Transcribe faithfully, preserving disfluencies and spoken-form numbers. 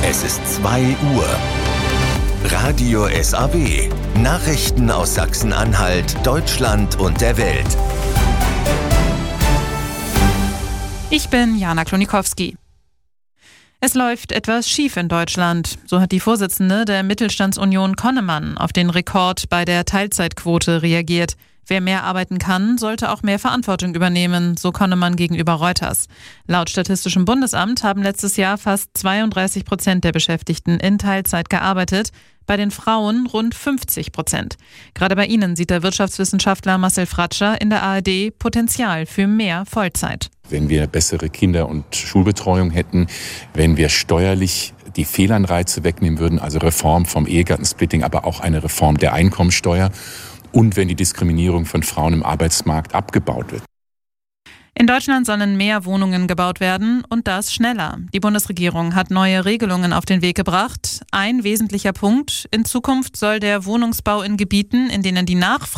Es ist zwei Uhr. Radio S A W. Nachrichten aus Sachsen-Anhalt, Deutschland und der Welt. Ich bin Jana Klonikowski. Es läuft etwas schief in Deutschland. So hat die Vorsitzende der Mittelstandsunion Connemann auf den Rekord bei der Teilzeitquote reagiert. Wer mehr arbeiten kann, sollte auch mehr Verantwortung übernehmen, so Connemann gegenüber Reuters. Laut Statistischem Bundesamt haben letztes Jahr fast zweiunddreißig Prozent der Beschäftigten in Teilzeit gearbeitet, bei den Frauen rund fünfzig Prozent. Gerade bei ihnen sieht der Wirtschaftswissenschaftler Marcel Fratscher in der A R D Potenzial für mehr Vollzeit. Wenn wir bessere Kinder- und Schulbetreuung hätten, wenn wir steuerlich die Fehlanreize wegnehmen würden, also Reform vom Ehegattensplitting, aber auch eine Reform der Einkommensteuer und wenn die Diskriminierung von Frauen im Arbeitsmarkt abgebaut wird. In Deutschland sollen mehr Wohnungen gebaut werden und das schneller. Die Bundesregierung hat neue Regelungen auf den Weg gebracht. Ein wesentlicher Punkt: In Zukunft soll der Wohnungsbau in Gebieten, in denen die Nachfrage